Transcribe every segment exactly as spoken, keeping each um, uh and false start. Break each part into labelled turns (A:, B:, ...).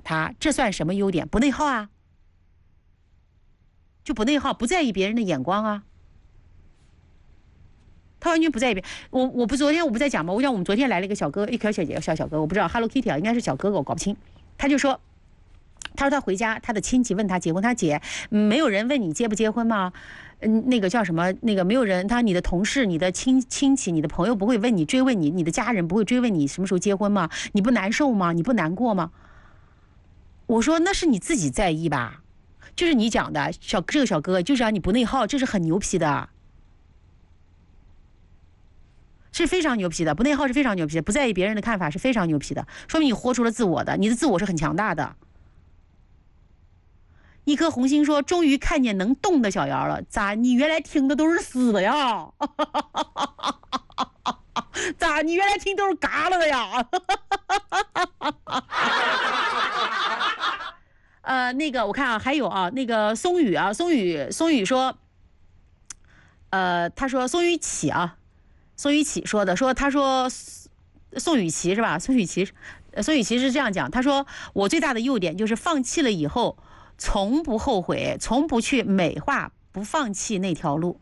A: 他，这算什么优点？不内耗啊，就不内耗，不在意别人的眼光啊。他完全不在意。我我不昨天我不在讲吗？我讲我们昨天来了一个小哥，一条小姐小小哥，我不知道 Hello Kitty 啊，应该是小哥哥，我搞不清。他就说，他说他回家，他的亲戚问他结婚，他姐没有人问你结不结婚吗？嗯，那个叫什么？那个没有人，他你的同事、你的亲亲戚、你的朋友不会问你追问你，你的家人不会追问你什么时候结婚吗？你不难受吗？你不难过吗？我说那是你自己在意吧，就是你讲的小这个小哥就是让你不内耗，这是很牛皮的。是非常牛皮的，不内耗是非常牛皮的，不在意别人的看法是非常牛皮的，说明你活出了自我的，你的自我是很强大的。一颗红心说：“终于看见能动的小姚了，咋？你原来听的都是死的呀？咋？你原来听都是嘎了的呀？”呃，那个我看啊，还有啊，那个松雨啊，松雨松雨说，呃，他说松雨起啊。宋雨琦说的，说他说宋雨琦是吧？宋雨琦，宋雨琦是这样讲，他说我最大的优点就是放弃了以后从不后悔，从不去美化不放弃那条路。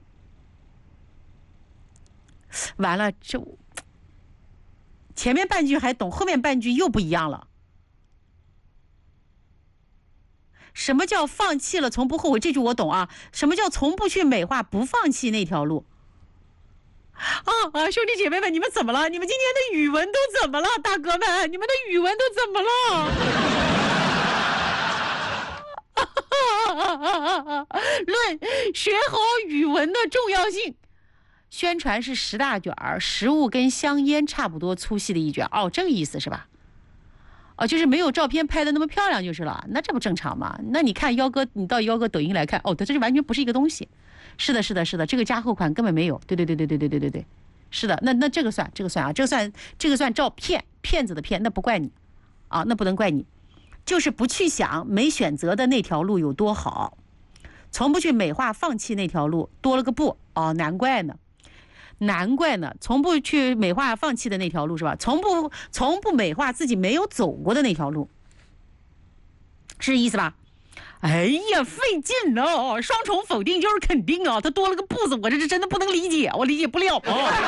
A: 完了，这前面半句还懂，后面半句又不一样了。什么叫放弃了从不后悔？这句我懂啊。什么叫从不去美化不放弃那条路？啊啊！兄弟姐妹们，你们怎么了？你们今天的语文都怎么了？大哥们，你们的语文都怎么了？论学好语文的重要性，宣传是十大卷儿，食物跟香烟差不多粗细的一卷。哦，这个意思是吧？哦，就是没有照片拍的那么漂亮就是了。那这不正常吗？那你看幺哥，你到幺哥抖音来看，哦，这就完全不是一个东西。是的，是的，是的，这个加厚款根本没有。对对对对对对对对对，是的，那那这个算，这个算啊，这个算，这个算照骗，骗子的骗，那不怪你，啊，那不能怪你，就是不去想没选择的那条路有多好，从不去美化放弃那条路，多了个不，哦，难怪呢，难怪呢，从不去美化放弃的那条路是吧？从不从不美化自己没有走过的那条路，是这意思吧？哎呀，费劲了！双重否定就是肯定啊，他多了个不字，我这是真的不能理解，我理解不了。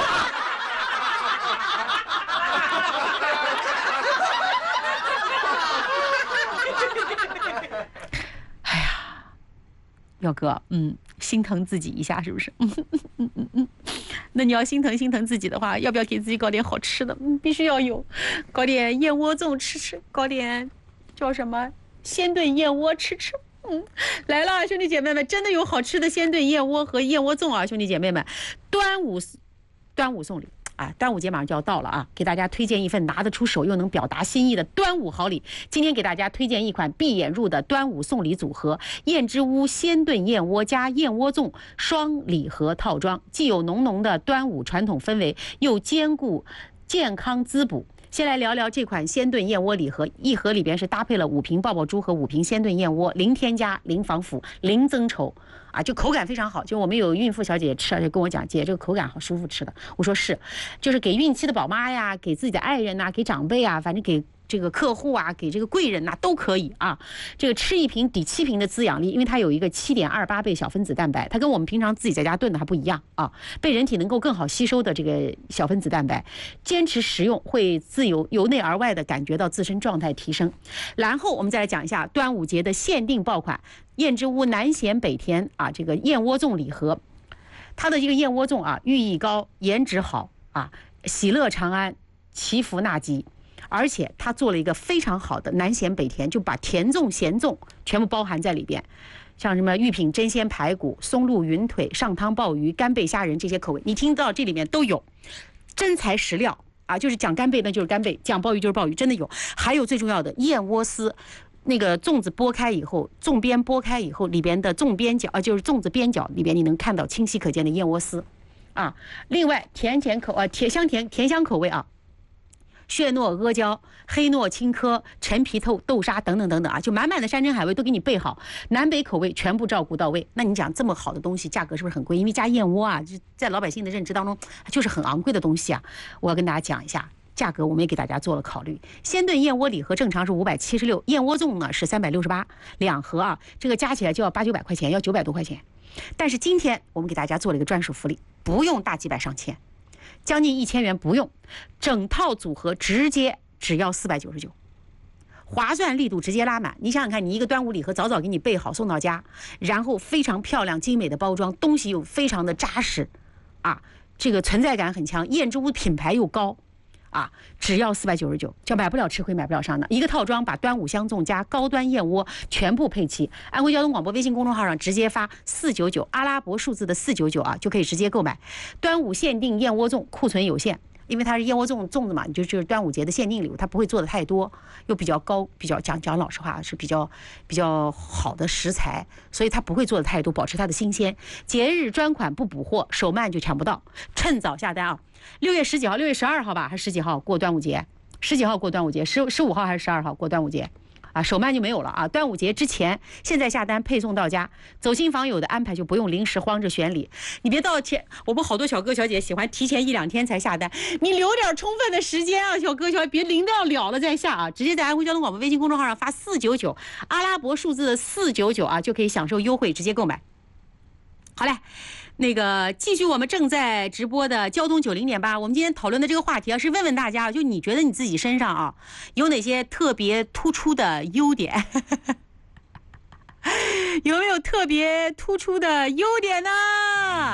A: 哎呀，耀哥，嗯，心疼自己一下是不是？嗯嗯嗯嗯。那你要心疼心疼自己的话，要不要给自己搞点好吃的？嗯，必须要有，搞点燕窝粽吃吃，搞点叫什么鲜炖燕窝吃吃。嗯，来了，兄弟姐妹们，真的有好吃的鲜炖燕窝和燕窝粽啊！兄弟姐妹们，端午端午送礼啊！端午节马上就要到了啊，给大家推荐一份拿得出手又能表达心意的端午好礼。今天给大家推荐一款闭眼入的端午送礼组合：燕之屋鲜炖燕窝加燕窝粽双礼盒套装，既有浓浓的端午传统氛围，又兼顾健康滋补。先来聊聊这款鲜炖燕窝礼盒，一盒里边是搭配了五瓶爆爆珠和五瓶鲜炖燕窝，零添加、零防腐、零增稠，啊，就口感非常好。就我们有孕妇小姐吃，就跟我讲，姐这个口感好舒服吃的。我说是，就是给孕期的宝妈呀，给自己的爱人呐、啊，给长辈啊，反正给这个客户啊，给这个贵人呐、啊、都可以啊。这个吃一瓶抵七瓶的滋养力，因为它有一个七点二八倍小分子蛋白，它跟我们平常自己在家炖的还不一样啊，被人体能够更好吸收的这个小分子蛋白，坚持食用会自由由内而外的感觉到自身状态提升。然后我们再来讲一下端午节的限定爆款燕之屋南咸北甜啊，这个燕窝粽礼盒，它的这个燕窝粽啊，寓意高，颜值好啊，喜乐长安，祈福纳吉。而且它做了一个非常好的南咸北甜，就把甜粽咸粽全部包含在里边，像什么玉品真鲜排骨、松露云腿、上汤鲍鱼、干贝虾仁这些口味，你听到这里面都有，真材实料啊！就是讲干贝那就是干贝，讲鲍鱼就是鲍鱼，真的有。还有最重要的燕窝丝，那个粽子剥开以后，粽边剥开以后，里边的粽边角啊，就是粽子边角里边你能看到清晰可见的燕窝丝啊。另外甜甜口啊，甜香甜甜香口味啊。血糯阿胶、黑糯青稞、陈皮豆豆沙等等等等啊，就满满的山珍海味都给你备好，南北口味全部照顾到位。那你讲这么好的东西，价格是不是很贵？因为加燕窝啊，就在老百姓的认知当中就是很昂贵的东西啊。我要跟大家讲一下， 价格我们也给大家做了考虑。鲜炖燕窝礼盒正常是五百七十六，燕窝粽呢是三百六十八，两盒啊，这个加起来就要八九百块钱，要九百多块钱。但是今天我们给大家做了一个专属福利，不用大几百上千，将近一千元不用，整套组合直接只要四百九十九。划算力度直接拉满，你想想看，你一个端午礼盒早早给你备好送到家，然后非常漂亮精美的包装，东西又非常的扎实，啊，这个存在感很强，燕之屋品牌又高，啊，只要四百九十九，叫买不了吃亏买不了上当。一个套装把端午香粽加高端燕窝全部配齐，安徽交通广播微信公众号上直接发四九九阿拉伯数字的四九九啊，就可以直接购买端午限定燕窝粽，库存有限。因为它是燕窝粽粽子嘛，你就就是端午节的限定礼物，它不会做的太多，又比较高，比较讲讲老实话是比较比较好的食材，所以它不会做的太多，保持它的新鲜。节日专款不补货，手慢就抢不到，趁早下单啊！六月十几号，六月十二号吧，还是十几号过端午节？十几号过端午节，十十五号还是十二号过端午节？啊，手慢就没有了啊！端午节之前，现在下单配送到家，走亲访友的安排就不用临时慌着选礼。你别到前，我们好多小哥小姐喜欢提前一两天才下单，你留点充分的时间啊，小哥小姐，别临到了了再下啊！直接在安徽交通广播微信公众号上发四九九，阿拉伯数字的四九九啊，就可以享受优惠，直接购买。好嘞，那个继续我们正在直播的交通九零点八，我们今天讨论的这个话题啊，是问问大家，就你觉得你自己身上啊有哪些特别突出的优点？有没有特别突出的优点呢？